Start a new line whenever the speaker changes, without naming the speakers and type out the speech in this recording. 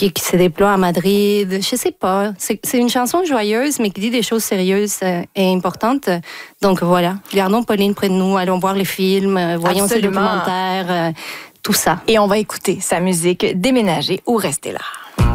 qui se déploie à Madrid. Je sais pas. C'est une chanson joyeuse, mais qui dit des choses sérieuses et importantes. Donc voilà, gardons Pauline près de nous, allons voir les films, voyons ses documentaires, tout ça.
Et on va écouter sa musique Déménager ou rester là.